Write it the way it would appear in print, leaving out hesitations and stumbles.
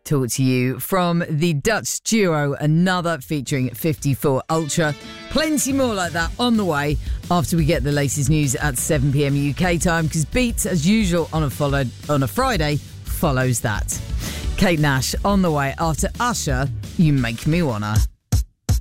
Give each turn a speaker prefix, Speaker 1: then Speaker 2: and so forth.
Speaker 1: talk to you from the Dutch duo Another featuring 54 Ultra. Plenty more like that on the way after we get the latest news at 7 p.m. UK time, because Beats, as usual on a Friday, follows that. Kate Nash on the way after Usher, You Make Me Wanna.